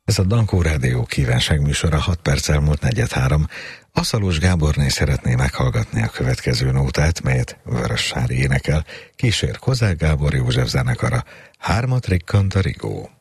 Ez a Dankó Rádió kívánságműsora, 6 perc elmúlt 4:03. Aszalós Gáborné szeretné meghallgatni a következő nótát, melyet Vörössári énekel, kísér Kozák Gábor József zenekara, 3 rikkant a rigó.